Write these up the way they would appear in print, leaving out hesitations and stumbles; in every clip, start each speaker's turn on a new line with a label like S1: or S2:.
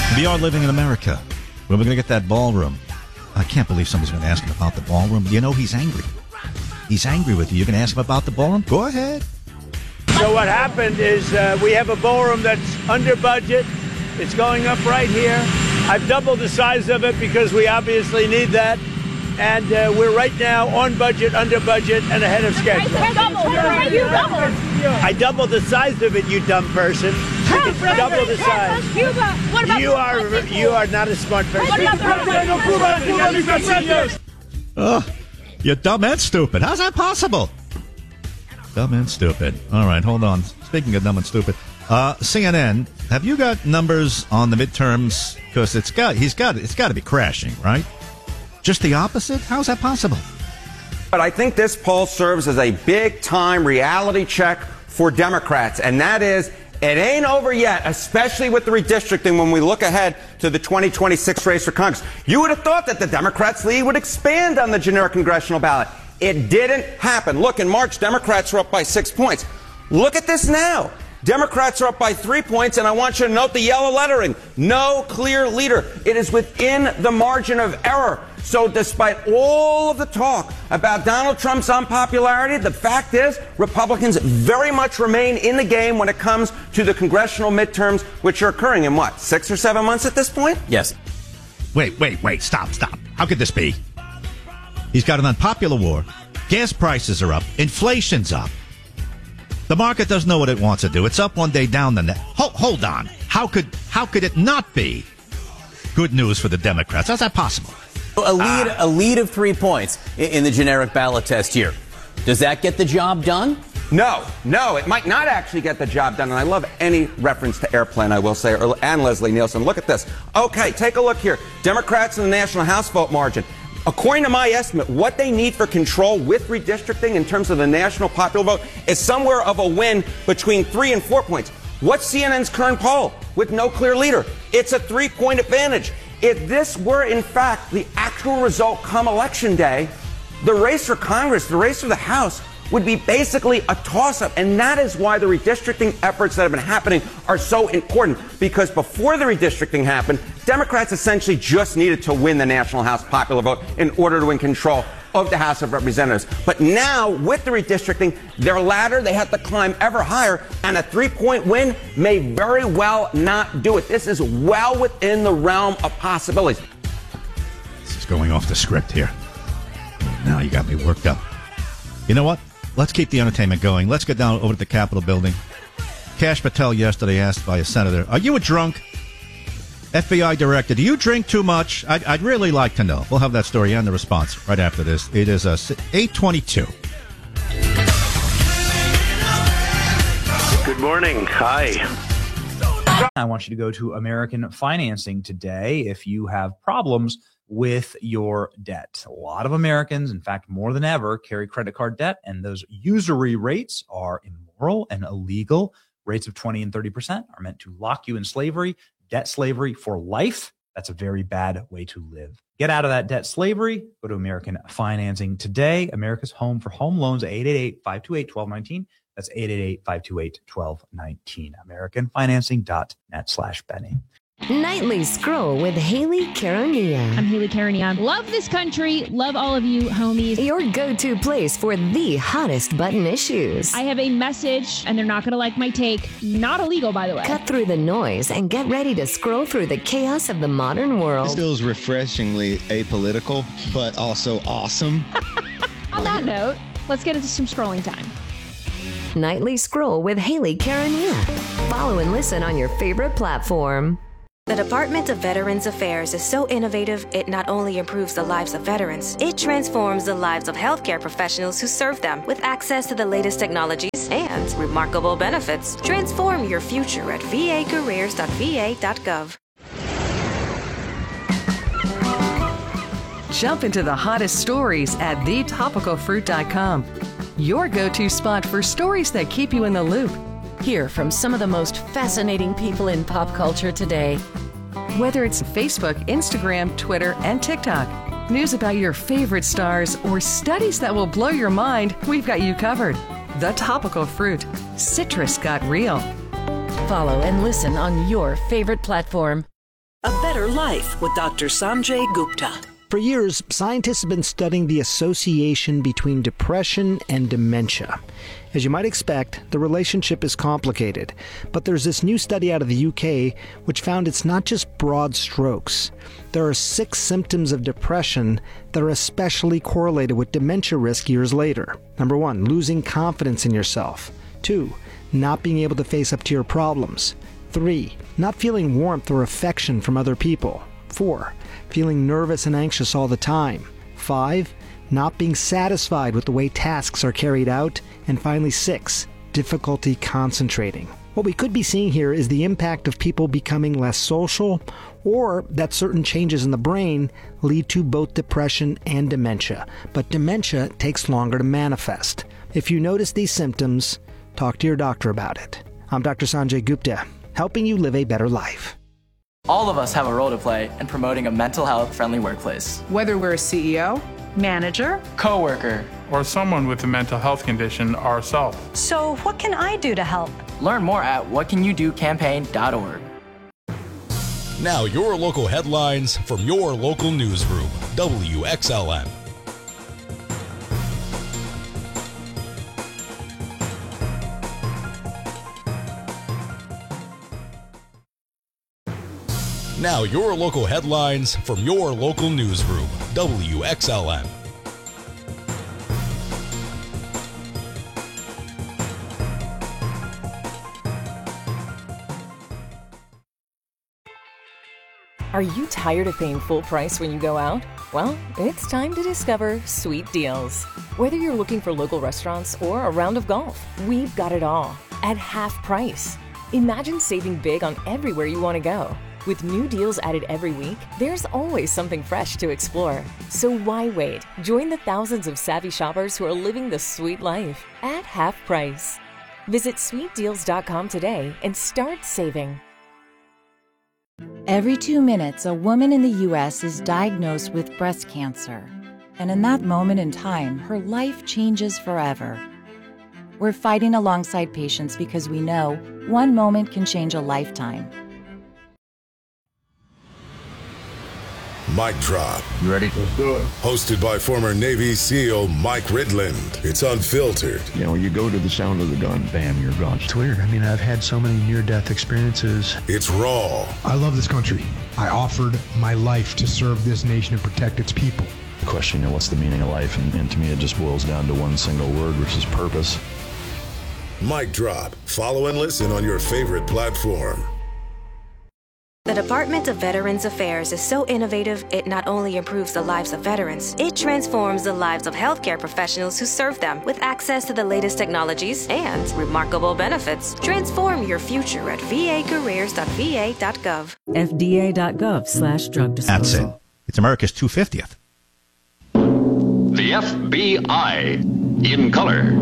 S1: Beyond Living in America, when we're going to get that ballroom. I can't believe somebody's going to ask him about the ballroom. You know he's angry. He's angry with you. You're going to ask him about the ballroom? Go ahead.
S2: So what happened is we have a ballroom that's under budget. It's going up right here. I've doubled the size of it because we obviously need that. And we're right now on budget, under budget, and ahead of schedule. I doubled the size of it, you dumb person. Double the size. You are not a smart person.
S1: Oh, you're dumb and stupid. How's that possible? Dumb and stupid. All right, hold on. Speaking of dumb and stupid, CNN, have you got numbers on the midterms? Because it's got to be crashing, right? Just the opposite? How's that possible?
S3: But I think this poll serves as a big-time reality check for Democrats, and that is, it ain't over yet, especially with the redistricting when we look ahead to the 2026 race for Congress. You would have thought that the Democrats' lead would expand on the generic congressional ballot. It didn't happen. Look, in March, Democrats were up by 6 points. Look at this now. Democrats are up by 3 points, and I want you to note the yellow lettering. No clear leader. It is within the margin of error. So despite all of the talk about Donald Trump's unpopularity, the fact is Republicans very much remain in the game when it comes to the congressional midterms, which are occurring in, 6 or 7 months at this point?
S1: Yes. Wait. Stop. How could this be? He's got an unpopular war. Gas prices are up. Inflation's up. The market doesn't know what it wants to do. It's up one day, down the next. Hold on. How could it not be good news for the Democrats? How's that possible?
S4: A lead of 3 points in the generic ballot test here. Does that get the job done?
S3: No, it might not actually get the job done. And I love any reference to airplane, I will say, and Leslie Nielsen. Look at this. Okay, take a look here. Democrats in the National House vote margin. According to my estimate, what they need for control with redistricting in terms of the national popular vote is somewhere of a win between 3 and 4 points. What's CNN's current poll with no clear leader? It's a 3-point advantage. If this were, in fact, the actual result come Election Day, the race for Congress, the race for the House, would be basically a toss-up. And that is why the redistricting efforts that have been happening are so important. Because before the redistricting happened, Democrats essentially just needed to win the National House popular vote in order to win control of the House of Representatives. But now, with the redistricting, their ladder, they have to climb ever higher, and a 3-point win may very well not do it. This is well within the realm of possibilities.
S1: This is going off the script here. Now you got me worked up. You know what? Let's keep the entertainment going. Let's get down over to the Capitol building. Kash Patel yesterday asked by a senator, are you a drunk? FBI director, do you drink too much? I'd really like to know. We'll have that story and the response right after this. It is 8:22.
S5: Good morning. Hi.
S6: I want you to go to American Financing today if you have problems with your debt. A lot of Americans, in fact, more than ever, carry credit card debt, and those usury rates are immoral and illegal. Rates of 20 and 30% are meant to lock you in slavery, debt slavery for life. That's a very bad way to live. Get out of that debt slavery. Go to American Financing today. America's home for home loans, 888-528-1219. That's 888-528-1219. AmericanFinancing.net/Benny.
S7: Nightly Scroll with Haley Caronia.
S8: I'm Haley Caronia. Love this country. Love all of you homies.
S7: Your go-to place for the hottest button issues.
S8: I have a message, and they're not going to like my take. Not illegal, by the way.
S7: Cut through the noise and get ready to scroll through the chaos of the modern world.
S9: This feels refreshingly apolitical, but also awesome.
S8: On that note, let's get into some scrolling time.
S7: Nightly Scroll with Haley Caronia. Follow and listen on your favorite platform.
S10: The Department of Veterans Affairs is so innovative, it not only improves the lives of veterans, it transforms the lives of healthcare professionals who serve them with access to the latest technologies and remarkable benefits. Transform your future at vacareers.va.gov.
S11: Jump into the hottest stories at thetopicalfruit.com. Your go-to spot for stories that keep you in the loop.
S7: Hear from some of the most fascinating people in pop culture today.
S11: Whether it's Facebook, Instagram, Twitter, and TikTok, news about your favorite stars, or studies that will blow your mind, we've got you covered. The Topical Fruit. Citrus got real.
S7: Follow and listen on your favorite platform.
S5: Better Life with Dr. Sanjay Gupta.
S12: For years, scientists have been studying the association between depression and dementia. As you might expect, the relationship is complicated, but there's this new study out of the UK which found it's not just broad strokes. There are 6 symptoms of depression that are especially correlated with dementia risk years later. Number 1, losing confidence in yourself. 2, not being able to face up to your problems. 3, not feeling warmth or affection from other people. 4, feeling nervous and anxious all the time. 5, not being satisfied with the way tasks are carried out. And finally 6, difficulty concentrating. What we could be seeing here is the impact of people becoming less social, or that certain changes in the brain lead to both depression and dementia. But dementia takes longer to manifest. If you notice these symptoms, talk to your doctor about it. I'm Dr. Sanjay Gupta, helping you live a better life.
S13: All of us have a role to play in promoting a mental health-friendly workplace.
S14: Whether we're a CEO, manager,
S13: coworker,
S15: or someone with a mental health condition ourselves.
S16: So what can I do to help?
S13: Learn more at whatcanyoudocampaign.org.
S17: Now your local headlines from your local newsroom, WXLN. Now your local headlines from your local newsroom, WXLN.
S18: Are you tired of paying full price when you go out? Well, it's time to discover Sweet Deals. Whether you're looking for local restaurants or a round of golf, we've got it all at half price. Imagine saving big on everywhere you want to go. With new deals added every week, there's always something fresh to explore. So why wait? Join the thousands of savvy shoppers who are living the sweet life at half price. Visit sweetdeals.com today and start saving.
S19: Every 2 minutes, a woman in the U.S. is diagnosed with breast cancer. And in that moment in time, her life changes forever. We're fighting alongside patients because we know one moment can change a lifetime.
S20: Mic Drop.
S21: You ready? Let's do it.
S20: Hosted by former Navy SEAL Mike Ridland. It's unfiltered.
S21: You know, you go to the sound of the gun, bam, you're gone.
S22: It's weird. I mean, I've had so many near-death experiences.
S20: It's raw.
S23: I love this country. I offered my life to serve this nation and protect its people.
S21: The question, what's the meaning of life? And to me, it just boils down to one single word, which is purpose.
S20: Mic Drop. Follow and listen on your favorite platform.
S10: The Department of Veterans Affairs is so innovative, it not only improves the lives of veterans, it transforms the lives of healthcare professionals who serve them with access to the latest technologies and remarkable benefits. Transform your future at vacareers.va.gov.
S7: FDA.gov/drug disposal.
S1: That's it. It's America's 250th.
S24: The FBI in color.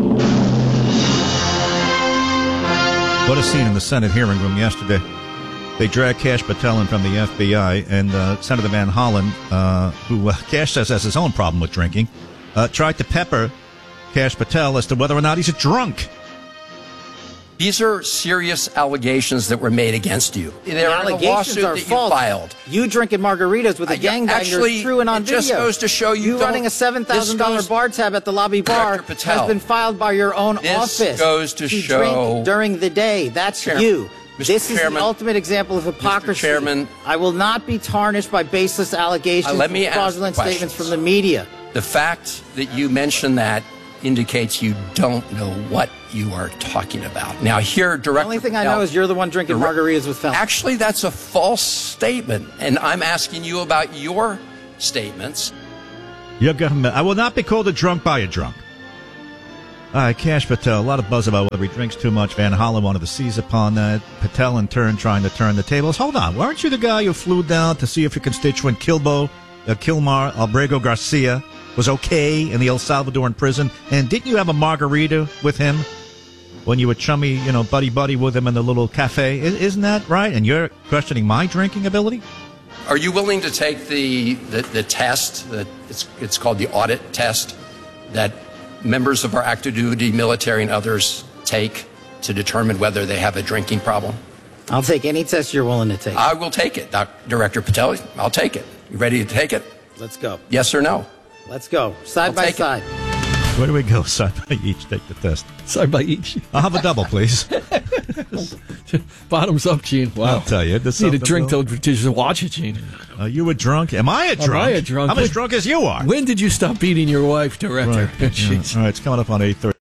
S1: What a scene in the Senate hearing room yesterday. They dragged Kash Patel in from the FBI, and Senator Van Hollen, who Kash says has his own problem with drinking, tried to pepper Kash Patel as to whether or not he's a drunk.
S25: These are serious allegations that were made against you.
S26: They're allegations are false.
S25: Filed.
S26: You drinking margaritas with a gangbangers is true and on video.
S25: It just goes to show you
S26: running a $7,000 bar tab at the lobby bar has been filed by your own office.
S25: This goes to show
S26: drink during the day. That's you. This is the ultimate example of hypocrisy.
S25: Mr. Chairman,
S26: I will not be tarnished by baseless allegations and fraudulent statements from the media.
S25: The fact that you mentioned that indicates you don't know what you are talking about. Now, here, Director...
S26: The only thing I know is you're the one drinking margaritas with felons.
S25: Actually, that's a false statement, and I'm asking you about your statements.
S1: Your government... I will not be called a drunk by a drunk. All right, Kash Patel, a lot of buzz about whether he drinks too much. Van Hollen wanted to seize upon that. Patel, in turn, trying to turn the tables. Hold on, weren't you the guy who flew down to see if your constituent Kilmar Albrego Garcia was okay in the El Salvadoran prison? And didn't you have a margarita with him when you were chummy, buddy with him in the little cafe? Isn't that right? And you're questioning my drinking ability?
S25: Are you willing to take the test, that it's called the audit test, that members of our active duty military and others take to determine whether they have a drinking problem?
S26: I'll take any test you're willing to take.
S25: I will take it, Director Patel. I'll take it. You ready to take it?
S26: Let's go.
S25: Yes or no?
S26: Let's go. Side by side.
S1: Where do we go? Side by each, take the test.
S2: Side by each.
S1: I'll have a double, please.
S2: Bottoms up, Gene. Wow.
S1: I'll tell you.
S2: Need a drink to just watch it, Gene.
S1: Are you a drunk? Am I a drunk?
S2: Am I a drunk?
S1: I'm as drunk as you are.
S2: When did you stop beating your wife, Director?
S1: Right. Yeah. All right, it's coming up on 8:30.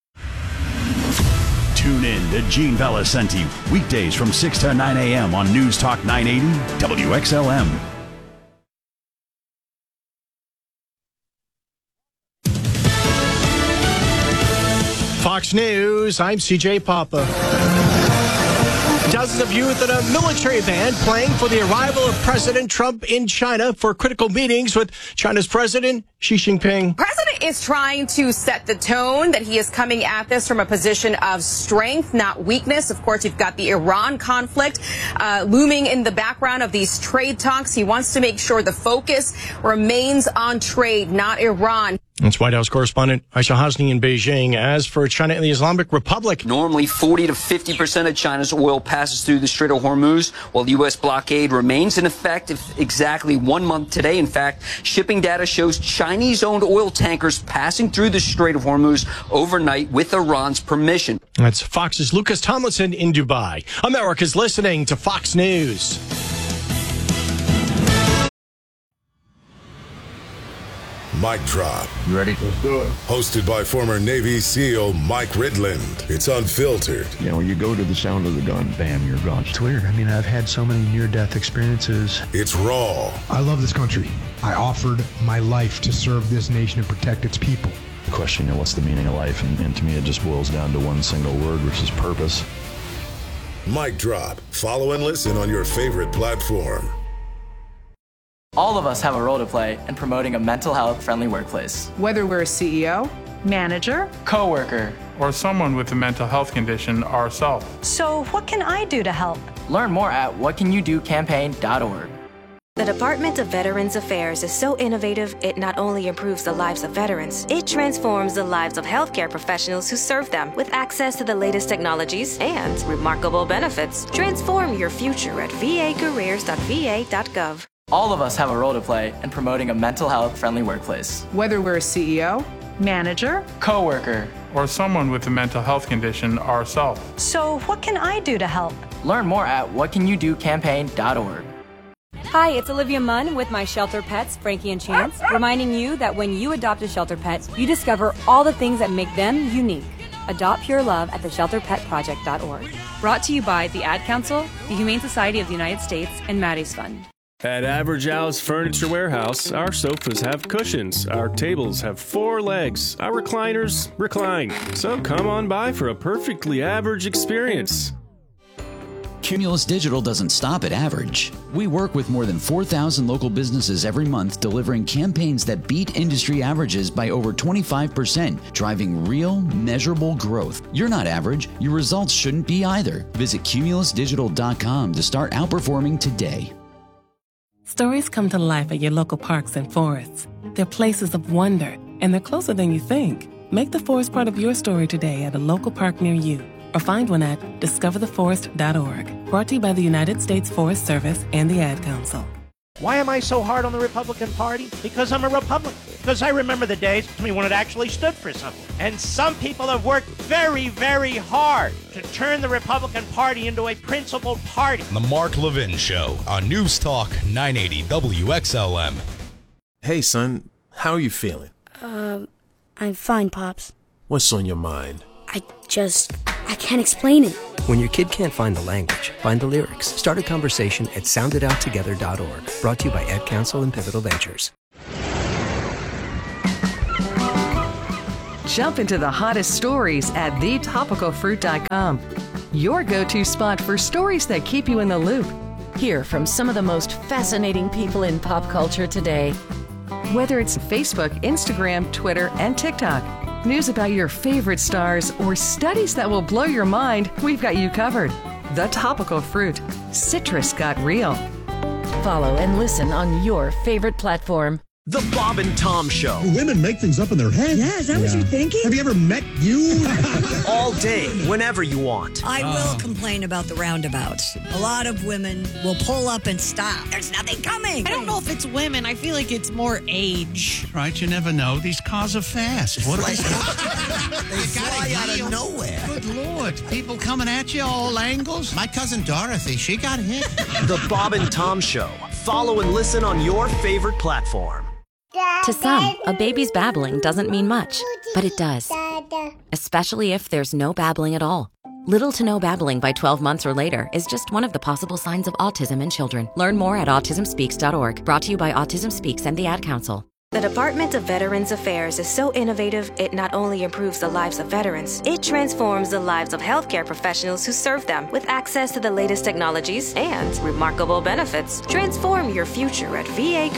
S3: Tune in to Gene Valicenti weekdays from 6 to 9 a.m. on News Talk 980 WXLM.
S4: Fox News, I'm CJ Papa. Dozens of youth at a military band playing for the arrival of President Trump in China for critical meetings with China's President Xi Jinping.
S6: President is trying to set the tone that he is coming at this from a position of strength, not weakness. Of course, you've got the Iran conflict looming in the background of these trade talks. He wants to make sure the focus remains on trade, not Iran.
S4: That's White House correspondent Aisha Hasni in Beijing. As for China and the Islamic Republic,
S8: normally 40 to 50% of China's oil passes through the Strait of Hormuz, while the U.S. blockade remains in effect exactly 1 month today. In fact, shipping data shows Chinese-owned oil tankers passing through the Strait of Hormuz overnight with Iran's permission.
S4: That's Fox's Lucas Tomlinson in Dubai. America's listening to Fox News.
S20: Mic Drop.
S21: You ready?
S20: Let's do it. Hosted by former Navy SEAL Mike Ridland. It's unfiltered.
S21: You know, you go to the sound of the gun, bam, you're gone.
S22: It's weird. I mean, I've had so many near-death experiences.
S20: It's raw.
S23: I love this country. I offered my life to serve this nation and protect its people.
S21: The question, you know, what's the meaning of life? And to me, it just boils down to one single word, which is purpose.
S20: Mic Drop. Follow and listen on your favorite platform.
S13: All of us have a role to play in promoting a mental health friendly workplace.
S14: Whether we're a CEO, manager,
S13: coworker,
S15: or someone with a mental health condition ourselves.
S16: So what can I do to help?
S13: Learn more at whatcanyoudocampaign.org.
S10: The Department of Veterans Affairs is so innovative, it not only improves the lives of veterans, it transforms the lives of healthcare professionals who serve them with access to the latest technologies and remarkable benefits. Transform your future at vacareers.va.gov.
S13: All of us have a role to play in promoting a mental health friendly workplace.
S14: Whether we're a CEO, manager,
S15: coworker, or someone with a mental health condition ourselves.
S16: So what can I do to help?
S13: Learn more at whatcanyoudocampaign.org.
S9: Hi, it's Olivia Munn with my shelter pets, Frankie and Chance, reminding you that when you adopt a shelter pet, you discover all the things that make them unique. Adopt Pure Love at theshelterpetproject.org. Brought to you by the Ad Council, the Humane Society of the United States, and Maddie's Fund.
S27: At Average Al's Furniture Warehouse, our sofas have cushions, our tables have 4 legs, our recliners recline. So come on by for a perfectly average experience.
S28: Cumulus Digital doesn't stop at average. We work with more than 4,000 local businesses every month, delivering campaigns that beat industry averages by over 25%, driving real, measurable growth. You're not average. Your results shouldn't be either. Visit cumulusdigital.com to start outperforming today.
S29: Stories come to life at your local parks and forests. They're places of wonder, and they're closer than you think. Make the forest part of your story today at a local park near you, or find one at discovertheforest.org. Brought to you by the United States Forest Service and the Ad Council.
S30: Why am I so hard on the Republican Party? Because I'm a Republican. Because I remember the days when it actually stood for something. And some people have worked very, very hard to turn the Republican Party into a principled party.
S17: The Mark Levin Show on News Talk 980 WXLM.
S31: Hey, son. How are you feeling?
S32: I'm fine, Pops.
S31: What's on your mind?
S32: I can't explain it.
S33: When your kid can't find the language, find the lyrics. Start a conversation at soundedouttogether.org. Brought to you by Ad Council and Pivotal Ventures.
S11: Jump into the hottest stories at thetopicalfruit.com. Your go-to spot for stories that keep you in the loop.
S34: Hear from some of the most fascinating people in pop culture today.
S11: Whether it's Facebook, Instagram, Twitter, and TikTok. News about your favorite stars or studies that will blow your mind, we've got you covered. The Topical Fruit. Citrus got real.
S34: Follow and listen on your favorite platform.
S1: The Bob and Tom Show.
S2: Women make things up in their head.
S3: Yeah, is that what you're thinking?
S2: Have you ever met you?
S1: All day, whenever you want.
S3: I will complain about the roundabouts. A lot of women will pull up and stop. There's nothing coming.
S4: I don't know if it's women. I feel like it's more age.
S5: Right, you never know. These cars are fast. What are they?
S6: They fly out of nowhere.
S5: Good Lord. People coming at you all angles. My cousin Dorothy, she got hit.
S1: The Bob and Tom Show. Follow and listen on your favorite platform.
S7: To some, a baby's babbling doesn't mean much, but it does. Especially if there's no babbling at all. Little to no babbling by 12 months or later is just one of the possible signs of autism in children. Learn more at autismspeaks.org. Brought to you by Autism Speaks and the Ad Council.
S10: The Department of Veterans Affairs is so innovative, it not only improves the lives of veterans, it transforms the lives of healthcare professionals who serve them with access to the latest technologies and remarkable benefits. Transform your future at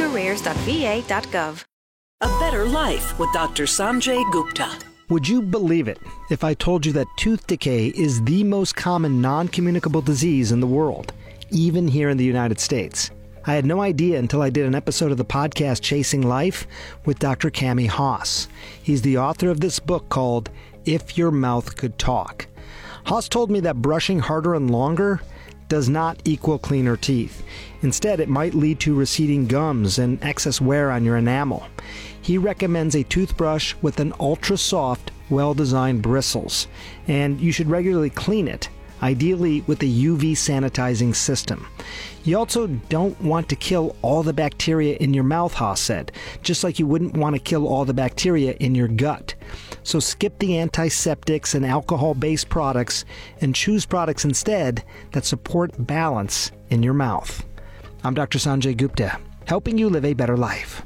S10: vacareers.va.gov.
S8: A Better Life with Dr. Sanjay Gupta.
S12: Would you believe it if I told you that tooth decay is the most common non-communicable disease in the world, even here in the United States? I had no idea until I did an episode of the podcast Chasing Life with Dr. Cami Haas. He's the author of this book called If Your Mouth Could Talk. Haas told me that brushing harder and longer does not equal cleaner teeth. Instead, it might lead to receding gums and excess wear on your enamel. He recommends a toothbrush with an ultra-soft, well-designed bristles, and you should regularly clean it, ideally with a UV sanitizing system. You also don't want to kill all the bacteria in your mouth, Haas said, just like you wouldn't want to kill all the bacteria in your gut. So skip the antiseptics and alcohol-based products and choose products instead that support balance in your mouth. I'm Dr. Sanjay Gupta, helping you live a better life.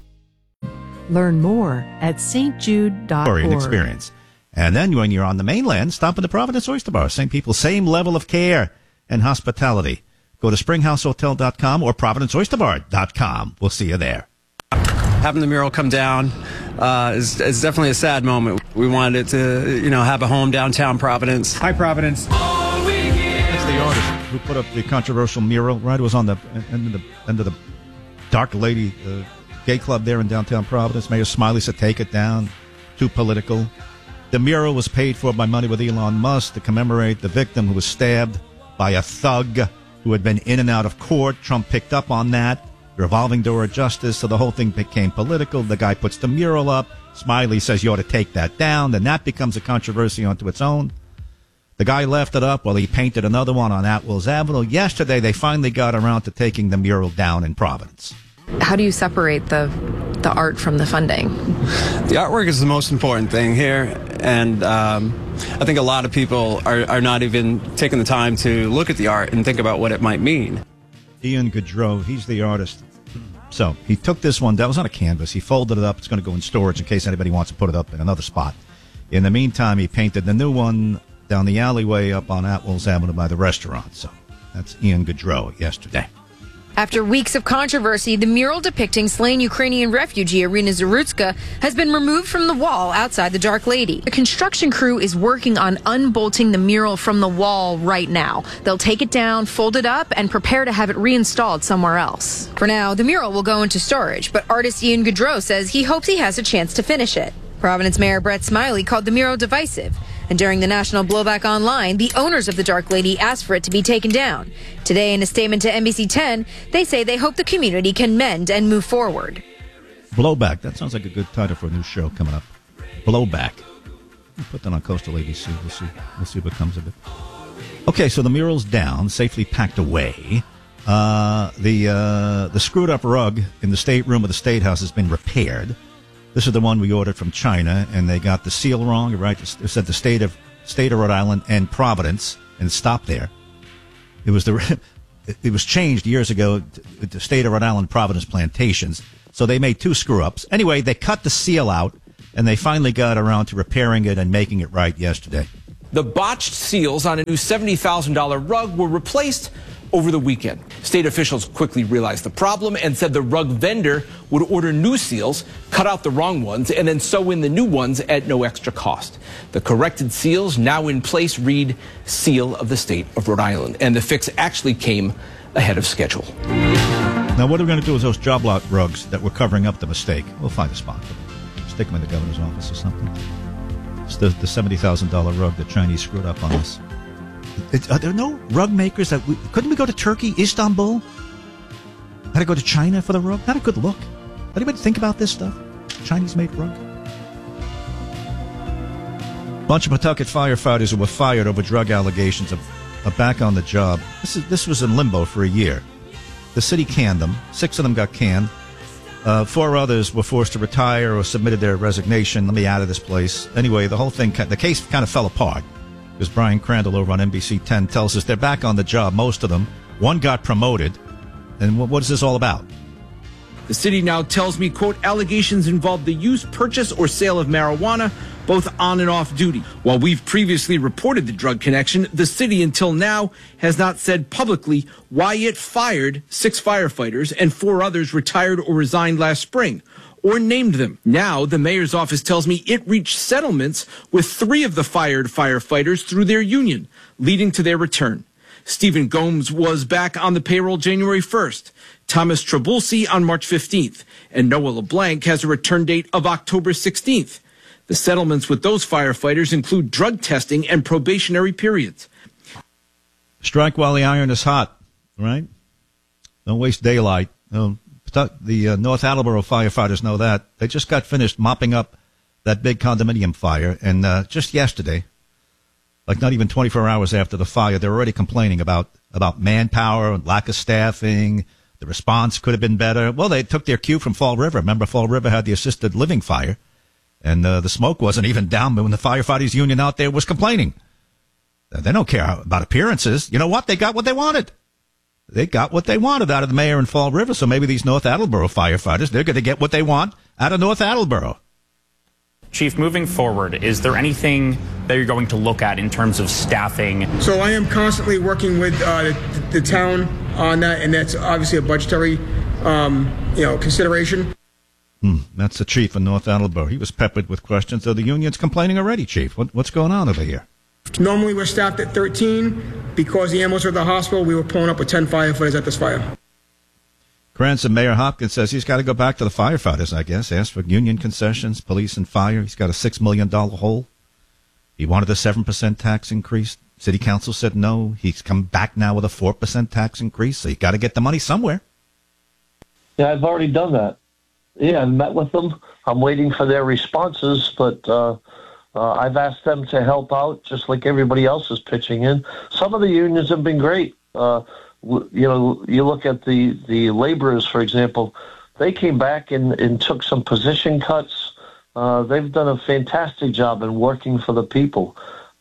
S18: Learn more at stjude.org.
S19: Experience. And then when you're on the mainland, stop at the Providence Oyster Bar. Same people, same level of care and hospitality. Go to springhousehotel.com or providenceoysterbar.com. We'll see you there.
S24: Having the mural come down is definitely a sad moment. We wanted it to, have a home downtown Providence.
S25: Hi, Providence.
S19: That's the artist who put up the controversial mural, right? It was on the end of the Dark Lady gay club there in downtown Providence. Mayor Smiley said, take it down. Too political. The mural was paid for by money with Elon Musk to commemorate the victim who was stabbed by a thug who had been in and out of court. Trump picked up on that. Revolving door of justice, so the whole thing became political. The guy puts the mural up. Smiley says you ought to take that down. Then that becomes a controversy unto its own. The guy left it up while he painted another one on Atwells Avenue. Yesterday, they finally got around to taking the mural down in Providence.
S26: How do you separate the art from the funding?
S24: The artwork is the most important thing here, and I think a lot of people are not even taking the time to look at the art and think about what it might mean.
S19: Ian Gaudreau, he's the artist. So he took this one, that was on a canvas. He folded it up. It's going to go in storage in case anybody wants to put it up in another spot. In the meantime, he painted the new one down the alleyway up on Atwells Avenue by the restaurant. So that's Ian Gaudreau yesterday.
S35: After weeks of controversy, the mural depicting slain Ukrainian refugee Irina Zarutska has been removed from the wall outside the Dark Lady. The construction crew is working on unbolting the mural from the wall right now. They'll take it down, fold it up, and prepare to have it reinstalled somewhere else. For now, the mural will go into storage, but artist Ian Gaudreau says he hopes he has a chance to finish it. Providence Mayor Brett Smiley called the mural divisive. And during the national blowback online, the owners of the Dark Lady asked for it to be taken down. Today, in a statement to NBC 10, they say they hope the community can mend and move forward.
S19: Blowback. That sounds like a good title for a new show coming up. Blowback. We'll put that on Coastal ABC. We'll see what comes of it. Okay, so the mural's down, safely packed away. The screwed up rug in the stateroom of the State House has been repaired. This is the one we ordered from China, and they got the seal wrong, right? It said the state of Rhode Island and Providence, and stopped there. It was changed years ago to the state of Rhode Island, Providence Plantations. So they made two screw-ups. Anyway, they cut the seal out, and they finally got around to repairing it and making it right yesterday.
S36: The botched seals on a new $70,000 rug were replaced over the weekend. State officials quickly realized the problem and said the rug vendor would order new seals, cut out the wrong ones, and then sew in the new ones at no extra cost. The corrected seals now in place read Seal of the State of Rhode Island, and the fix actually came ahead of schedule.
S19: Now, what are we going to do with those job lot rugs that were covering up the mistake? We'll find a spot. Stick them in the governor's office or something. It's the $70,000 rug the Chinese screwed up on us. Are there no rug makers that couldn't we go to Turkey, Istanbul? Had to go to China for the rug? Not a good look. Anybody think about this stuff? Chinese-made rug? Bunch of Pawtucket firefighters who were fired over drug allegations are back on the job. This was in limbo for a year. The city canned them. 6 of them got canned. 4 others were forced to retire or submitted their resignation. Let me out of this place. Anyway, the case kind of fell apart because Brian Crandall over on NBC 10 tells us they're back on the job, most of them. 1 got promoted. And what is this all about?
S36: The city now tells me, quote, allegations involve the use, purchase, or sale of marijuana, both on and off duty. While we've previously reported the drug connection, the city until now has not said publicly why it fired 6 firefighters and 4 others retired or resigned last spring, or named them. Now, the mayor's office tells me it reached settlements with 3 of the fired firefighters through their union, leading to their return. Stephen Gomes was back on the payroll January 1st, Thomas Trabulsi on March 15th, and Noah LeBlanc has a return date of October 16th. The settlements with those firefighters include drug testing and probationary periods.
S19: Strike while the iron is hot, right? Don't waste daylight. The North Attleboro firefighters know that. They just got finished mopping up that big condominium fire, and just yesterday, like not even 24 hours after the fire, they're already complaining about manpower and lack of staffing. The response could have been better. Well, they took their cue from Fall River. Remember, Fall River had the assisted living fire, and the smoke wasn't even down when the firefighters union out there was complaining. They don't care about appearances. You know what? They got what they wanted. They got what they wanted out of the mayor in Fall River, so maybe these North Attleboro firefighters, they're going to get what they want out of North Attleboro.
S9: Chief, moving forward, is there anything that you're going to look at in terms of staffing?
S13: So I am constantly working with the town on that, and that's obviously a budgetary consideration.
S19: That's the chief in North Attleboro. He was peppered with questions. So the union's complaining already, Chief. What's going on over here?
S13: Normally we're staffed at 13. Because the ambulance are at the hospital, we were pulling up with 10 firefighters at this fire.
S19: Cranston Mayor Hopkins says he's got to go back to the firefighters, I guess, ask for union concessions, police and fire. He's got a $6 million hole. He wanted a 7% tax increase. City Council said no. He's come back now with a 4% tax increase, so you got to get the money somewhere.
S14: Yeah, I've already done that. Yeah, I met with them. I'm waiting for their responses, but I've asked them to help out just like everybody else is pitching in. Some of the unions have been great. You look at the laborers, for example, they came back and took some position cuts. They've done a fantastic job in working for the people.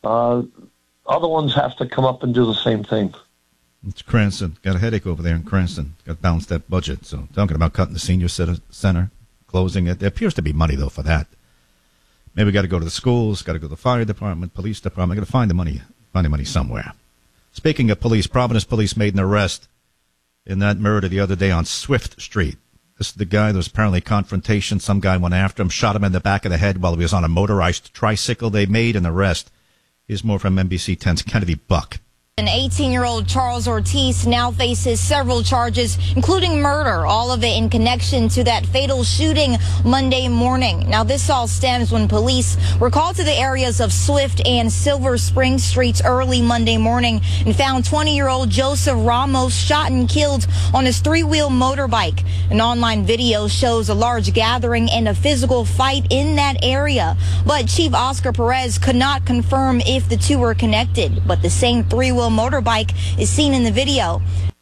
S14: Other ones have to come up and do the same thing.
S19: It's Cranston. Got a headache over there in Cranston. Got to balance that budget. So talking about cutting the senior center, closing it. There appears to be money, though, for that. Maybe we got to go to the schools, got to go to the fire department, police department. Got to find the money somewhere. Speaking of police, Providence police made an arrest in that murder the other day on Swift Street. This is the guy. There was apparently a confrontation. Some guy went after him, shot him in the back of the head while he was on a motorized tricycle. They made an arrest. Here's more from NBC 10's Kennedy Buck.
S15: An 18-year-old Charles Ortiz now faces several charges, including murder, all of it in connection to that fatal shooting Monday morning. Now, this all stems when police were called to the areas of Swift and Silver Spring Streets early Monday morning and found 20-year-old Joseph Ramos shot and killed on his 3-wheel motorbike. An online video shows a large gathering and a physical fight in that area. But Chief Oscar Perez could not confirm if the two were connected. But the same 3-wheel motorbike is seen in the video.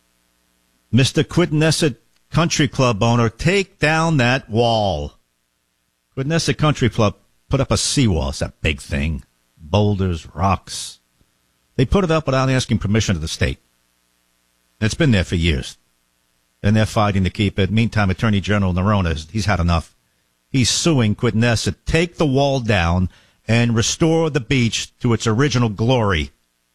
S19: Mr. Quidnesset Country Club owner, take down that wall. Quidnesset Country Club put up a seawall. It's that big thing. Boulders, rocks. They put it up without asking permission of the state. It's been there for years. And they're fighting to keep it. Meantime, Attorney General Nerona, he's had enough. He's suing Quidnesset. Take the wall down and restore the beach to its original glory.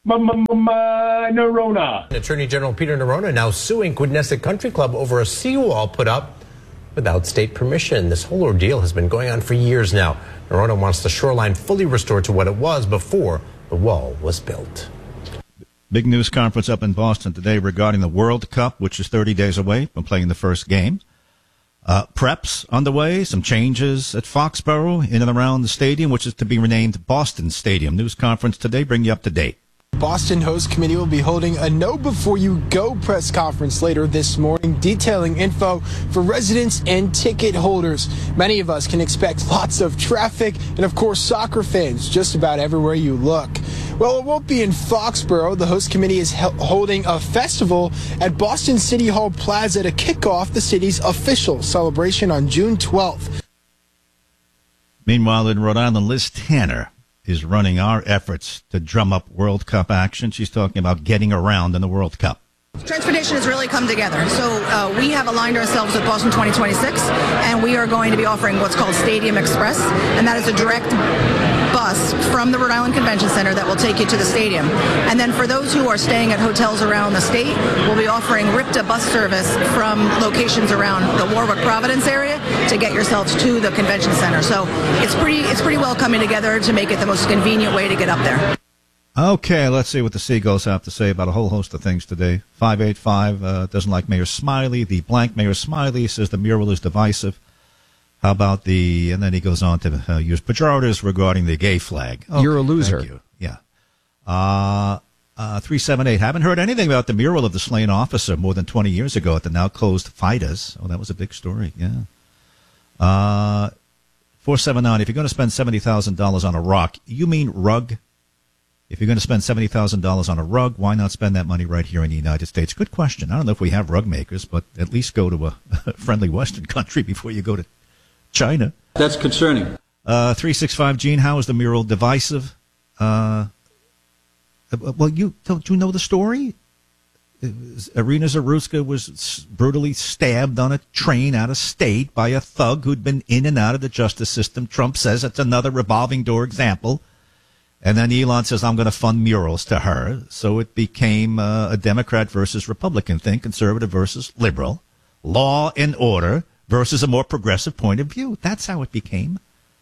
S16: Nerona. Attorney General Peter Nerona now suing Quidnesset Country Club over a seawall put up without state permission. This whole ordeal has been going on for years now. Nerona wants the shoreline fully restored to what it was before the wall was built.
S19: Big news conference up in Boston today regarding the World Cup, which is 30 days away from playing the first game. Preps underway, some changes at Foxborough in and around the stadium, which is to be renamed Boston Stadium. News conference today, bring you up to date.
S2: Boston Host Committee will be holding a Know Before You Go press conference later this morning, detailing info for residents and ticket holders. Many of us can expect lots of traffic and, of course, soccer fans just about everywhere you look. Well, it won't be in Foxborough. The host committee is holding a festival at Boston City Hall Plaza to kick off the city's official celebration on June 12th.
S19: Meanwhile, in Rhode Island, Liz Tanner is running our efforts to drum up World Cup action. She's talking about getting around in the World Cup.
S11: Transportation has really come together. So we have aligned ourselves with Boston 2026, and we are going to be offering what's called Stadium Express, and that is a direct bus from the Rhode Island Convention Center that will take you to the stadium. And then for those who are staying at hotels around the state, we'll be offering RIPTA bus service from locations around the Warwick-Providence area to get yourselves to the convention center. So it's pretty well coming together to make it the most convenient way to get up there.
S19: Okay, let's see what the Seagulls have to say about a whole host of things today. 585 doesn't like Mayor Smiley. The blank Mayor Smiley says the mural is divisive. How about the... And then he goes on to use pejoratives regarding the gay flag. Okay,
S17: you're a loser.
S19: Thank you. Yeah. 378. Haven't heard anything about the mural of the slain officer more than 20 years ago at the now closed FIDA's. Oh, that was a big story. Yeah. 479. If you're going to spend $70,000 on a rock, you mean rug? If you're going to spend $70,000 on a rug, why not spend that money right here in the United States? Good question. I don't know if we have rug makers, but at least go to a friendly Western country before you go to China.
S20: That's concerning.
S19: 365, Gene, how is the mural divisive? Well, don't you know the story? Irina Zarutska was brutally stabbed on a train out of state by a thug who'd been in and out of the justice system. Trump says it's another revolving door example. And then Elon says, I'm going to fund murals to her. So it became a Democrat versus Republican thing, conservative versus liberal, law and order versus a more progressive point of view. That's how it became.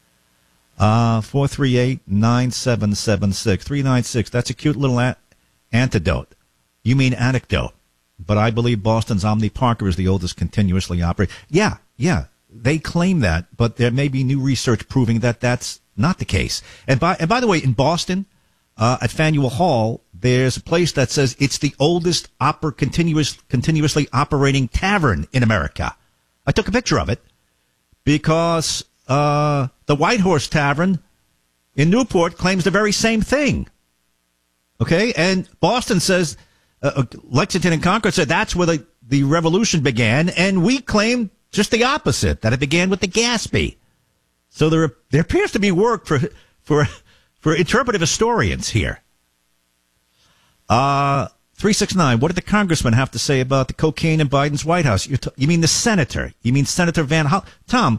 S19: 438-9776. 396. That's a cute little antidote. You mean anecdote. But I believe Boston's Omni Parker is the oldest continuously operating. Yeah. They claim that, but there may be new research proving that that's not the case. And by the way, in Boston, at Faneuil Hall, there's a place that says it's the oldest continuously operating tavern in America. I took a picture of it because the White Horse Tavern in Newport claims the very same thing. Okay, and Boston says Lexington and Concord said that's where the revolution began, and we claim just the opposite, that it began with the Gatsby. So there appears to be work for interpretive historians here. 369. What did the congressman have to say about the cocaine in Biden's White House? You mean the senator? You mean Senator Van Hollen? Tom,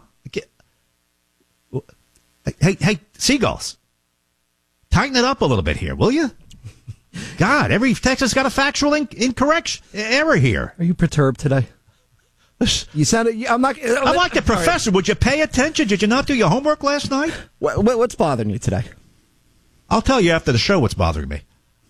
S19: hey, Seagulls, tighten it up a little bit here, will you? God, every text has got a factual error here.
S17: Are you perturbed today? You sounded. I'm like
S19: the professor. Would you pay attention? Did you not do your homework last night?
S17: What's bothering you today?
S19: I'll tell you after the show what's bothering me.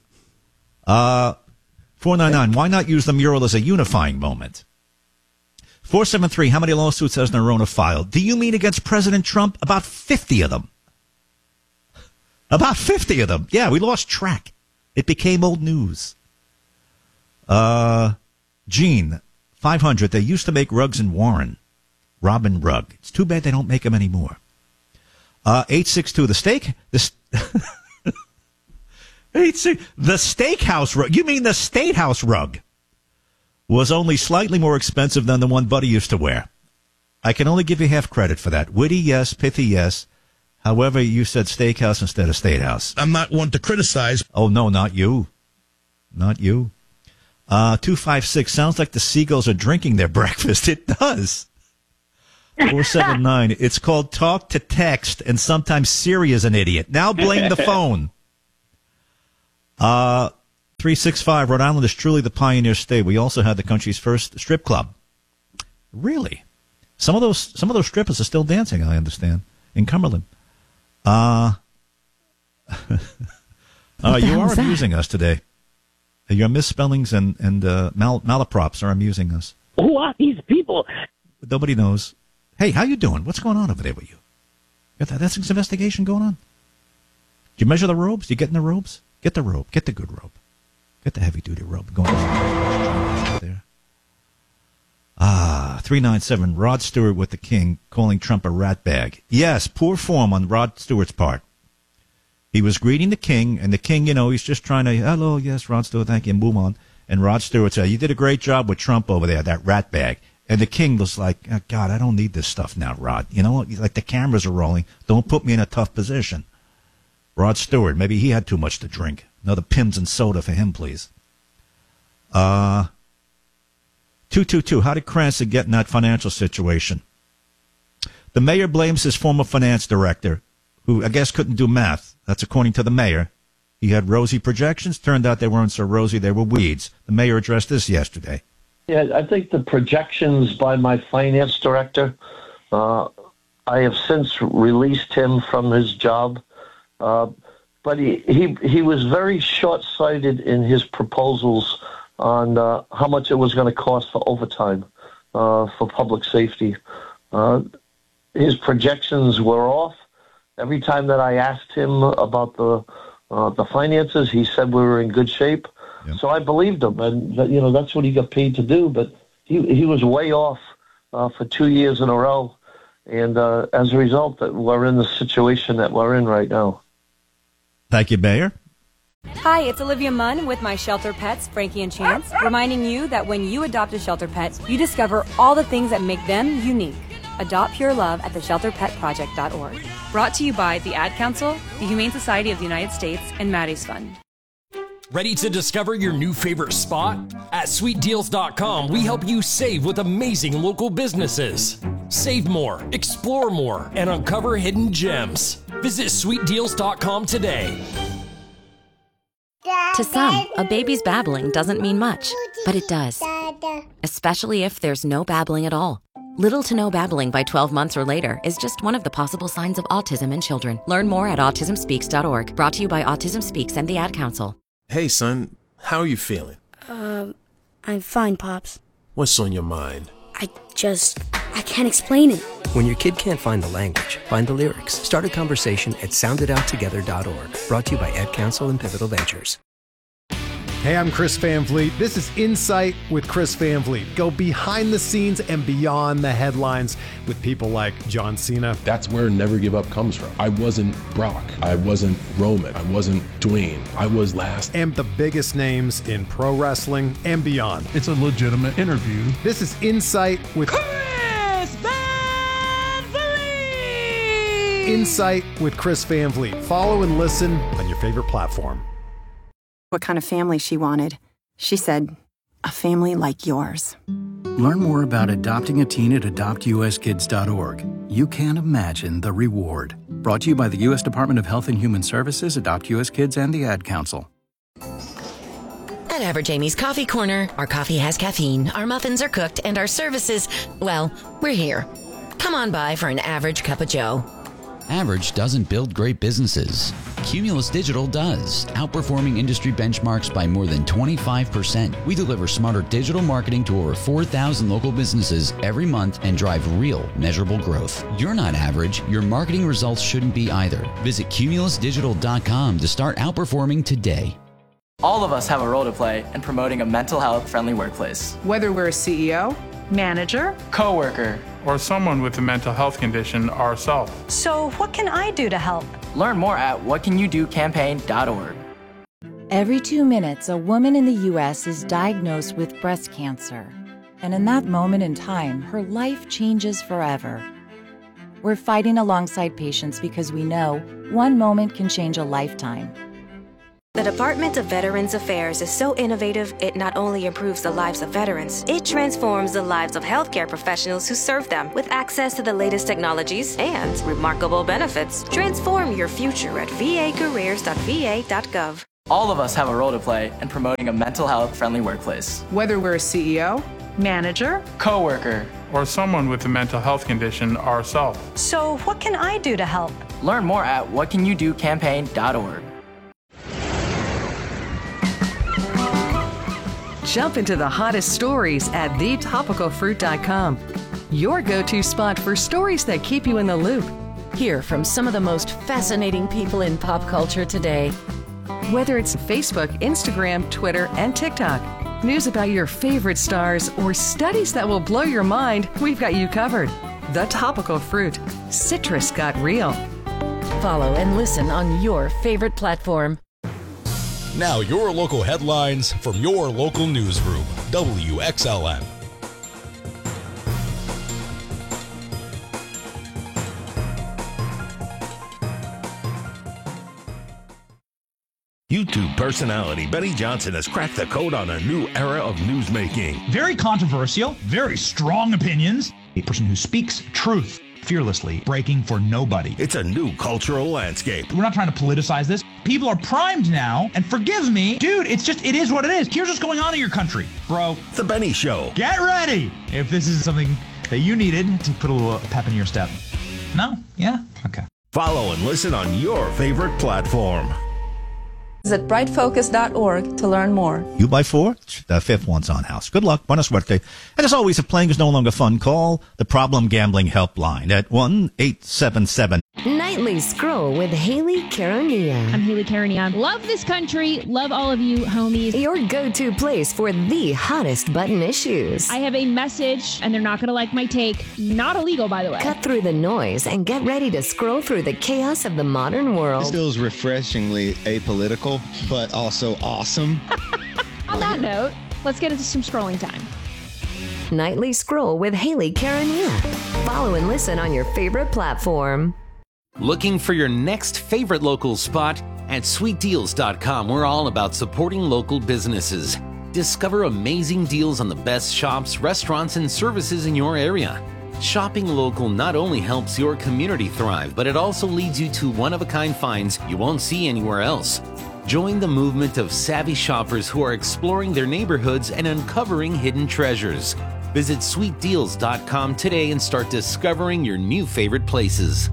S19: 499. Why not use the mural as a unifying moment? 473. How many lawsuits has Nerona filed? Do you mean against President Trump? About 50 of them. About 50 of them. Yeah, we lost track. It became old news. Gene. 500. They used to make rugs in Warren. Robin Rugg. It's too bad they don't make them anymore. 862. The steakhouse rug. You mean the State House rug was only slightly more expensive than the one Buddy used to wear. I can only give you half credit for that. Witty, yes. Pithy, yes. However, you said steakhouse instead of State House.
S21: I'm not one to criticize.
S19: Oh, no, not you. Not you. 256. Sounds like the Seagulls are drinking their breakfast. It does. 479. It's called talk to text, and sometimes Siri is an idiot. Now blame the phone. 365. Rhode Island is truly the pioneer state. We also had the country's first strip club. Really? Some of those strippers are still dancing, I understand, in Cumberland. You are abusing us today. Your misspellings and malaprops are amusing us.
S3: Who are these people?
S19: Nobody knows. Hey, how you doing? What's going on over there with you? Got that ethics investigation going on? Do you measure the robes? Do you get in the robes? Get the robe. Get the good robe. Get the heavy-duty robe going there. 397, Rod Stewart with the King calling Trump a ratbag. Yes, poor form on Rod Stewart's part. He was greeting the King, and the King, he's just trying to, hello, yes, Rod Stewart, thank you, and boom on. And Rod Stewart said, you did a great job with Trump over there, that ratbag. And the King was like, oh, God, I don't need this stuff now, Rod. Like the cameras are rolling. Don't put me in a tough position. Rod Stewart, maybe he had too much to drink. Another Pims and soda for him, please. 222, how did Cranston get in that financial situation? The mayor blames his former finance director, who I guess couldn't do math. That's according to the mayor. He had rosy projections. Turned out they weren't so rosy, they were weeds. The mayor addressed this yesterday.
S14: Yeah, I think the projections by my finance director, I have since released him from his job. But he was very short-sighted in his proposals on how much it was going to cost for overtime for public safety. His projections were off. Every time that I asked him about the finances, he said we were in good shape. Yep. So I believed him, and that's what he got paid to do. But he was way off for 2 years in a row, and as a result, we're in the situation that we're in right now.
S19: Thank you, Mayor.
S4: Hi, it's Olivia Munn with my shelter pets, Frankie and Chance, reminding you that when you adopt a shelter pet, you discover all the things that make them unique. Adopt pure love at theshelterpetproject.org. Brought to you by the Ad Council, the Humane Society of the United States, and Maddie's Fund.
S6: Ready to discover your new favorite spot? At sweetdeals.com, we help you save with amazing local businesses. Save more, explore more, and uncover hidden gems. Visit sweetdeals.com today.
S7: To some, a baby's babbling doesn't mean much, but it does. Especially if there's no babbling at all. Little to no babbling by 12 months or later is just one of the possible signs of autism in children. Learn more at autismspeaks.org. Brought to you by Autism Speaks and the Ad Council.
S20: Hey, son, how are you feeling?
S21: I'm fine, Pops.
S20: What's on your mind?
S21: I can't explain it.
S22: When your kid can't find the language, find the lyrics. Start a conversation at soundedouttogether.org. Brought to you by Ad Council and Pivotal Ventures.
S23: Hey, I'm Chris Van Vliet. This is Insight with Chris Van Vliet. Go behind the scenes and beyond the headlines with people like John Cena.
S25: That's where Never Give Up comes from. I wasn't Brock. I wasn't Roman. I wasn't Dwayne. I was last.
S23: And the biggest names in pro wrestling and beyond.
S27: It's a legitimate interview.
S23: This is Insight with
S27: Chris Van Vliet.
S23: Insight with Chris Van Vliet. Follow and listen on your favorite platform.
S28: What kind of family she wanted. She said, a family like yours.
S29: Learn more about adopting a teen at adoptuskids.org. You can't imagine the reward. Brought to you by the U.S. Department of Health and Human Services, Adopt U.S. Kids, and the Ad Council.
S30: At Average Amy's Coffee Corner, our coffee has caffeine, our muffins are cooked, and our services, well, we're here. Come on by for an average cup of joe.
S31: Average doesn't build great businesses. Cumulus Digital does, outperforming industry benchmarks by more than 25%. We deliver smarter digital marketing to over 4,000 local businesses every month and drive real, measurable growth. You're not average. Your marketing results shouldn't be either. Visit cumulusdigital.com to start outperforming today.
S32: All of us have a role to play in promoting a mental health friendly workplace.
S33: Whether we're a CEO, manager,
S32: coworker,
S34: or someone with a mental health condition ourselves.
S37: So what can I do to help?
S32: Learn more at whatcanyoudocampaign.org.
S38: Every 2 minutes, a woman in the U.S. is diagnosed with breast cancer. And in that moment in time, her life changes forever. We're fighting alongside patients because we know one moment can change a lifetime.
S10: The Department of Veterans Affairs is so innovative, it not only improves the lives of veterans, it transforms the lives of healthcare professionals who serve them with access to the latest technologies and remarkable benefits. Transform your future at vacareers.va.gov.
S32: All of us have a role to play in promoting a mental health friendly workplace.
S33: Whether we're a CEO, manager,
S34: coworker, or someone with a mental health condition ourselves.
S37: So what can I do to help?
S32: Learn more at whatcanyoudocampaign.org.
S33: Jump into the hottest stories at thetopicalfruit.com. Your go-to spot for stories that keep you in the loop.
S30: Hear from some of the most fascinating people in pop culture today.
S33: Whether it's Facebook, Instagram, Twitter, and TikTok, news about your favorite stars, or studies that will blow your mind, we've got you covered. The Topical Fruit. Citrus got real.
S30: Follow and listen on your favorite platform.
S1: Now your local headlines from your local newsroom, WXLN.
S2: YouTube personality Benny Johnson has cracked the code on a new era of newsmaking.
S3: Very controversial, very strong opinions. A person who speaks truth fearlessly, breaking for nobody.
S2: It's a new cultural landscape.
S3: We're not trying to politicize this. People are primed now, and forgive me, dude, it is what it is. Here's what's going on in your country, bro.
S2: The Benny Show.
S3: Get ready if this is something that you needed to put a little pep in your step. No? Yeah? Okay.
S2: Follow and listen on your favorite platform.
S5: Visit brightfocus.org to learn more.
S19: You buy four? The fifth one's on house. Good luck. Buena suerte. And as always, if playing is no longer fun, call the Problem Gambling Helpline at 1-877.
S10: Nightly Scroll with Haley Carania.
S8: I'm Haley Carania. Love this country. Love all of you, homies.
S10: Your go-to place for the hottest button issues.
S8: I have a message, and they're not going to like my take. Not illegal, by the way.
S10: Cut through the noise and get ready to scroll through the chaos of the modern world.
S9: This feels refreshingly apolitical, but also awesome.
S8: On that note, let's get into some scrolling time.
S10: Nightly Scroll with Haley Carania. Follow and listen on your favorite platform.
S11: Looking for your next favorite local spot? At sweetdeals.com, we're all about supporting local businesses. Discover amazing deals on the best shops, restaurants, and services in your area. Shopping local not only helps your community thrive, but it also leads you to one-of-a-kind finds you won't see anywhere else. Join the movement of savvy shoppers who are exploring their neighborhoods and uncovering hidden treasures. Visit sweetdeals.com today and start discovering your new favorite places.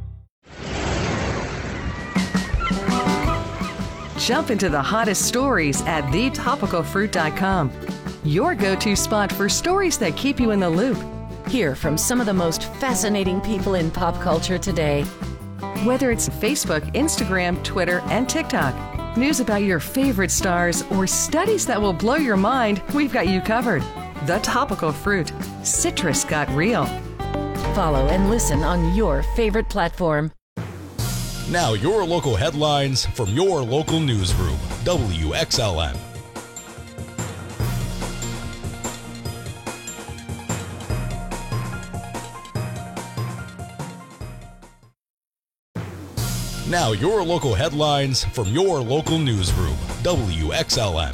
S33: Jump into the hottest stories at thetopicalfruit.com. Your go-to spot for stories that keep you in the loop.
S30: Hear from some of the most fascinating people in pop culture today.
S33: Whether it's Facebook, Instagram, Twitter, and TikTok, news about your favorite stars, or studies that will blow your mind, we've got you covered. The Topical Fruit. Citrus got real.
S30: Follow and listen on your favorite platform.
S1: Now your local headlines from your local newsroom, WXLN. Now your local headlines from your local newsroom, WXLN.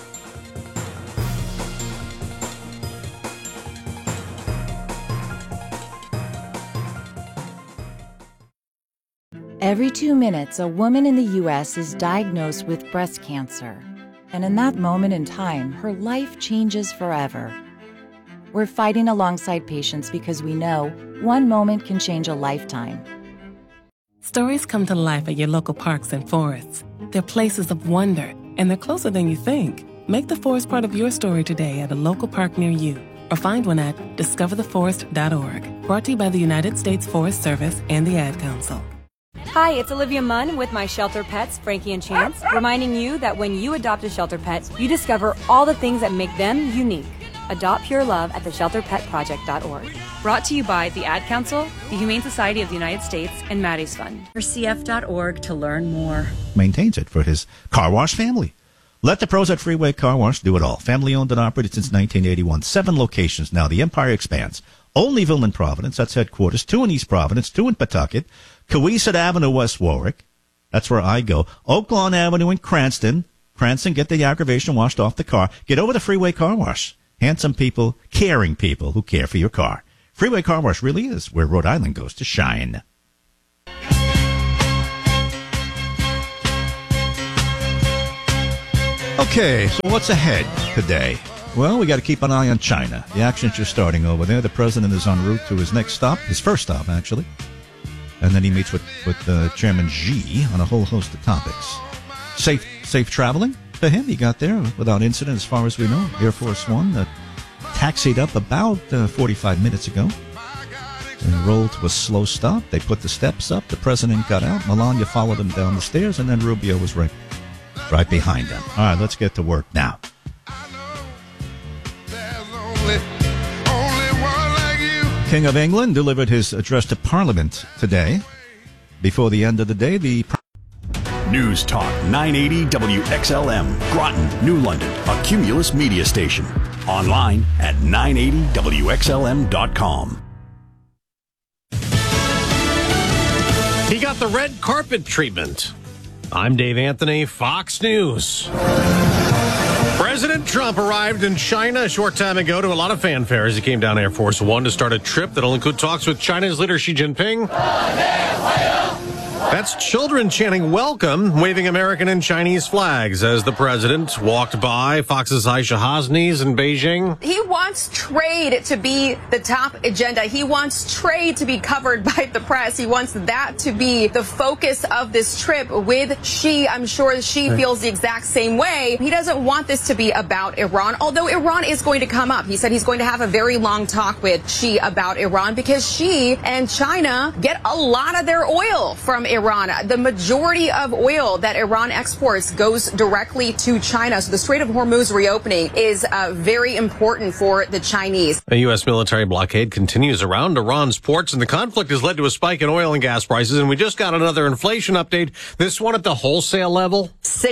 S38: Every 2 minutes, a woman in the U.S. is diagnosed with breast cancer. And in that moment in time, her life changes forever. We're fighting alongside patients because we know one moment can change a lifetime.
S12: Stories come to life at your local parks and forests. They're places of wonder, and they're closer than you think. Make the forest part of your story today at a local park near you, or find one at discovertheforest.org. Brought to you by the United States Forest Service and the Ad Council.
S4: Hi, it's Olivia Munn with My Shelter Pets, Frankie and Chance, reminding you that when you adopt a shelter pet, you discover all the things that make them unique. Adopt pure love at theshelterpetproject.org. Brought to you by the Ad Council, the Humane Society of the United States, and Maddie's Fund.
S38: CF.org to learn more.
S19: Maintains it for his car wash family. Let the pros at Freeway Car Wash do it all. Family owned and operated since 1981. 7 locations now. The empire expands. Olneyville in Providence, that's headquarters. 2 in East Providence, 2 in Pawtucket. Coeasett Avenue, West Warwick. That's where I go. Oak Lawn Avenue in Cranston. Cranston, get the aggravation washed off the car. Get over to Freeway Car Wash. Handsome people, caring people who care for your car. Freeway Car Wash really is where Rhode Island goes to shine. Okay, so what's ahead today? Well, we got to keep an eye on China. The action's just starting over there. The president is en route to his next stop, his first stop, actually. And then he meets with Chairman Xi on a whole host of topics. Safe traveling. for him. He got there without incident, as far as we know. Air Force One taxied up about 45 minutes ago and rolled to a slow stop. They put the steps up. The president got out. Melania followed him down the stairs, and then Rubio was right behind them. All right, let's get to work now. King of England delivered his address to Parliament today. Before the end of the day, the
S6: News Talk 980 WXLM, Groton, New London, a Cumulus media station. Online at 980WXLM.com.
S7: He got the red carpet treatment. I'm Dave Anthony, Fox News. President Trump arrived in China a short time ago to a lot of fanfare as he came down Air Force One to start a trip that'll include talks with China's leader Xi Jinping. That's children chanting welcome, waving American and Chinese flags as the president walked by Fox's Aisha Hasni's in Beijing.
S13: He wants trade to be the top agenda. He wants trade to be covered by the press. He wants that to be the focus of this trip with Xi. I'm sure Xi feels the exact same way. He doesn't want this to be about Iran, although Iran is going to come up. He said he's going to have a very long talk with Xi about Iran because Xi and China get a lot of their oil from Iran. The majority of oil that Iran exports goes directly to China. So the Strait of Hormuz reopening is very important for the Chinese.
S7: A U.S. military blockade continues around Iran's ports, and the conflict has led to a spike in oil and gas prices. And we just got another inflation update, this one at the wholesale level.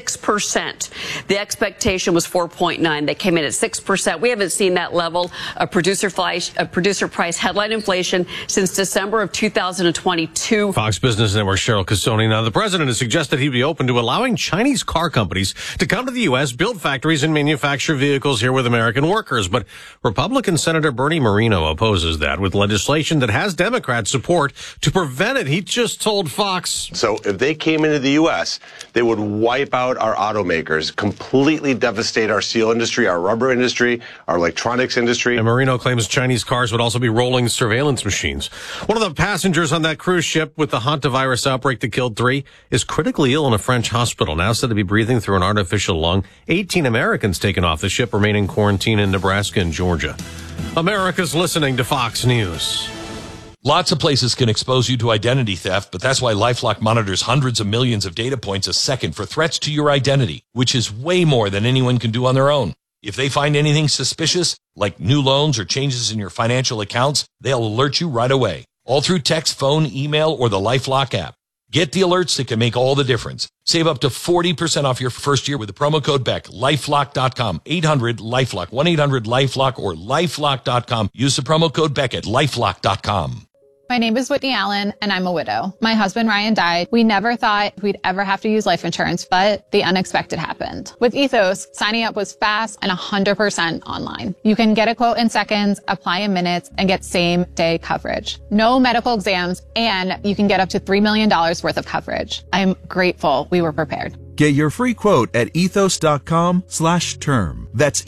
S14: 6%. The expectation was 4.9. They came in at 6%. We haven't seen that level of producer price headline inflation since December of 2022.
S7: Fox Business Network Cheryl Casoni. Now, the president has suggested he'd be open to allowing Chinese car companies to come to the U.S., build factories, and manufacture vehicles here with American workers. But Republican Senator Bernie Moreno opposes that with legislation that has Democrat support to prevent it. He just told Fox.
S15: So if they came into the U.S., they would wipe out our automakers, completely devastate our steel industry, our rubber industry, our electronics industry.
S7: And Moreno claims Chinese cars would also be rolling surveillance machines. One of the passengers on that cruise ship with the hantavirus outbreak that killed 3 is critically ill in a French hospital, now said to be breathing through an artificial lung. 18 Americans taken off the ship remain in quarantine in Nebraska and Georgia. America's listening to Fox News.
S16: Lots of places can expose you to identity theft, but that's why LifeLock monitors hundreds of millions of data points a second for threats to your identity, which is way more than anyone can do on their own. If they find anything suspicious, like new loans or changes in your financial accounts, they'll alert you right away, all through text, phone, email, or the LifeLock app. Get the alerts that can make all the difference. Save up to 40% off your first year with the promo code BECK. LifeLock.com. 800-LifeLock. 1-800-LifeLock or LifeLock.com. Use the promo code BECK at LifeLock.com.
S17: My name is Whitney Allen, and I'm a widow. My husband, Ryan, died. We never thought we'd ever have to use life insurance, but the unexpected happened. With Ethos, signing up was fast and 100% online. You can get a quote in seconds, apply in minutes, and get same-day coverage. No medical exams, and you can get up to $3 million worth of coverage. I'm grateful we were prepared.
S18: Get your free quote at ethos.com/term. That's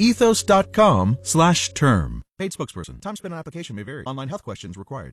S18: ethos.com/term.
S19: Paid spokesperson. Time spent on application may vary. Online health questions required.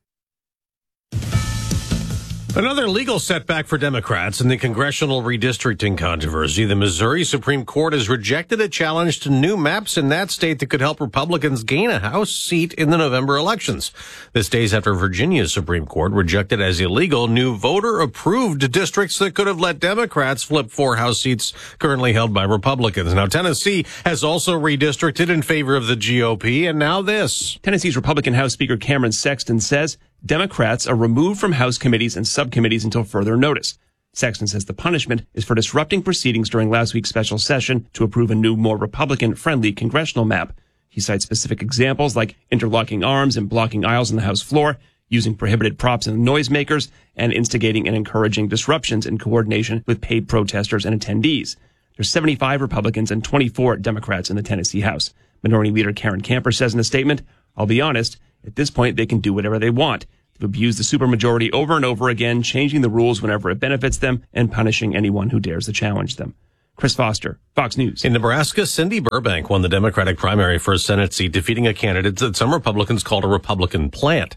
S7: Another legal setback for Democrats in the congressional redistricting controversy. The Missouri Supreme Court has rejected a challenge to new maps in that state that could help Republicans gain a House seat in the November elections. This days after Virginia's Supreme Court rejected as illegal new voter-approved districts that could have let Democrats flip 4 House seats currently held by Republicans. Now, Tennessee has also redistricted in favor of the GOP, and now this.
S20: Tennessee's Republican House Speaker Cameron Sexton says Democrats are removed from House committees and subcommittees until further notice. Sexton says the punishment is for disrupting proceedings during last week's special session to approve a new, more Republican-friendly congressional map. He cites specific examples like interlocking arms and blocking aisles on the House floor, using prohibited props and noisemakers, and instigating and encouraging disruptions in coordination with paid protesters and attendees. There's 75 Republicans and 24 Democrats in the Tennessee House. Minority Leader Karen Camper says in a statement, "I'll be honest, at this point, they can do whatever they want. They've abused the supermajority over and over again, changing the rules whenever it benefits them and punishing anyone who dares to challenge them." Chris Foster, Fox News.
S7: In Nebraska, Cindy Burbank won the Democratic primary for a Senate seat, defeating a candidate that some Republicans called a Republican plant.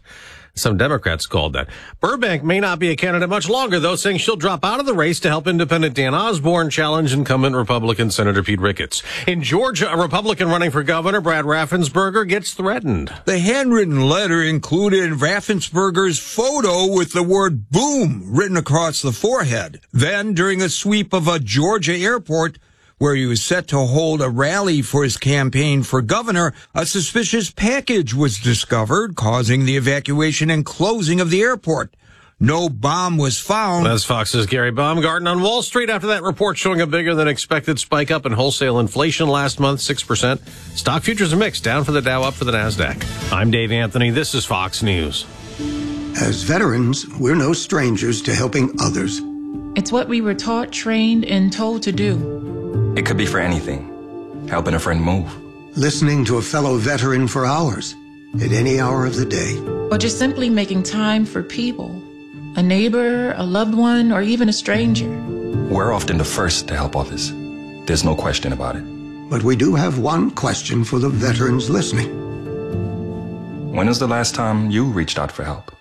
S7: Some Democrats called that. Burbank may not be a candidate much longer, though, saying she'll drop out of the race to help independent Dan Osborne challenge incumbent Republican Senator Pete Ricketts. In Georgia, a Republican running for governor, Brad Raffensperger, gets threatened.
S2: The handwritten letter included Raffensperger's photo with the word boom written across the forehead. Then, during a sweep of a Georgia airport, where he was set to hold a rally for his campaign for governor, a suspicious package was discovered, causing the evacuation and closing of the airport. No bomb was found.
S7: That's Fox's Gary Baumgarten on Wall Street after that report showing a bigger than expected spike up in wholesale inflation last month, 6%. Stock futures are mixed, down for the Dow, up for the NASDAQ. I'm Dave Anthony. This is Fox News.
S3: As veterans, we're no strangers to helping others.
S18: It's what we were taught, trained, and told to do.
S21: It could be for anything. Helping a friend move.
S3: Listening to a fellow veteran for hours, at any hour of the day.
S18: Or just simply making time for people. A neighbor, a loved one, or even a stranger.
S21: We're often the first to help others. There's no question about it.
S3: But we do have one question for the veterans listening.
S21: When was the last time you reached out for help?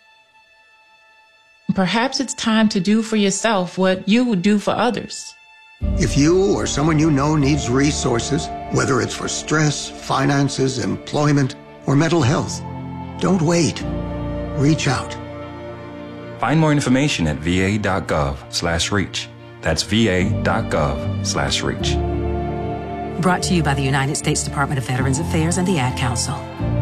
S18: Perhaps it's time to do for yourself what you would do for others.
S3: If you or someone you know needs resources, whether it's for stress, finances, employment, or mental health, don't wait. Reach out.
S21: Find more information at va.gov/reach. That's va.gov/reach.
S22: Brought to you by the United States Department of Veterans Affairs and the Ad Council.